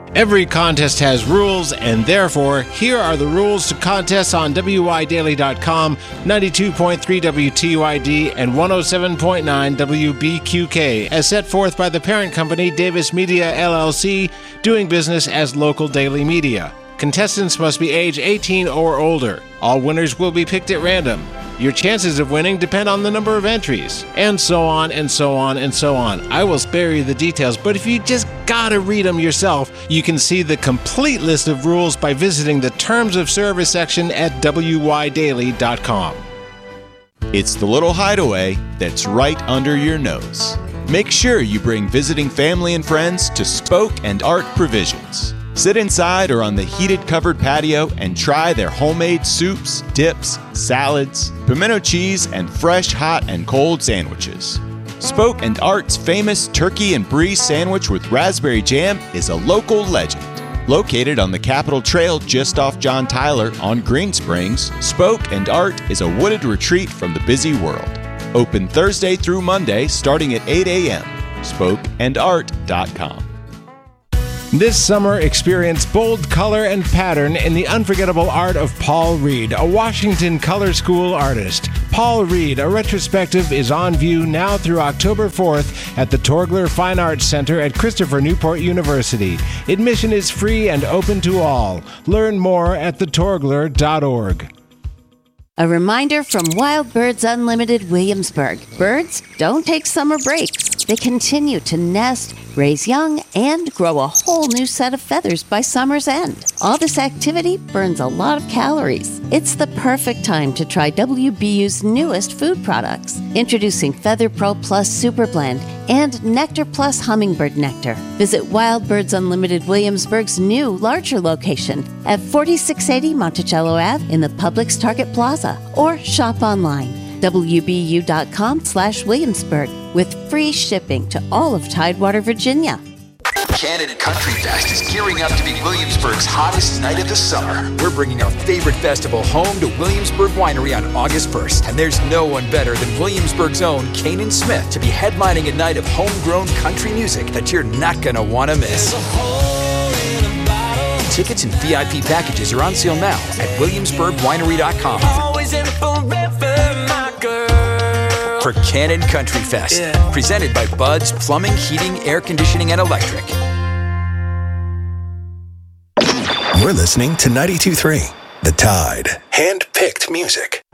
Every contest has rules, and therefore, here are the rules to contests on WYDaily.com, 92.3 WTYD, and 107.9 WBQK, as set forth by the parent company Davis Media, LLC, doing business as local daily media. Contestants must be age 18 or older. All winners will be picked at random. Your chances of winning depend on the number of entries, and so on, and so on, and so on. I will spare you the details, but if you just gotta read them yourself, you can see the complete list of rules by visiting the Terms of Service section at WYDaily.com. It's the little hideaway that's right under your nose. Make sure you bring visiting family and friends to Spoke and Art Provisions. Sit inside or on the heated covered patio and try their homemade soups, dips, salads, pimento cheese, and fresh hot and cold sandwiches. Spoke and Art's famous turkey and brie sandwich with raspberry jam is a local legend. Located on the Capitol Trail just off John Tyler on Green Springs, Spoke and Art is a wooded retreat from the busy world. Open Thursday through Monday starting at 8 a.m. SpokeandArt.com. This summer, experience bold color and pattern in the unforgettable art of Paul Reed, a Washington Color School artist. Paul Reed, a retrospective, is on view now through October 4th at the Torgler Fine Arts Center at Christopher Newport University. Admission is free and open to all. Learn more at thetorgler.org. A reminder from Wild Birds Unlimited Williamsburg. Birds don't take summer breaks. They continue to nest, raise young, and grow a whole new set of feathers by summer's end. All this activity burns a lot of calories. It's the perfect time to try WBU's newest food products. Introducing Feather Pro Plus Super Blend and Nectar Plus Hummingbird Nectar. Visit Wild Birds Unlimited Williamsburg's new, larger location at 4680 Monticello Ave in the Publix Target Plaza, or shop online, WBU.com/Williamsburg, with free shipping to all of Tidewater, Virginia. Cannon Country Fest is gearing up to be Williamsburg's hottest night of the summer. We're bringing our favorite festival home to Williamsburg Winery on August 1st, and there's no one better than Williamsburg's own Kanan Smith to be headlining a night of homegrown country music that you're not going to want to miss. Tickets and VIP packages are on sale now at WilliamsburgWinery.com. Always and forever, my girl. For Cannon Country Fest, presented by Bud's Plumbing, Heating, Air Conditioning, and Electric. You're listening to 92.3 The Tide. Hand-picked music.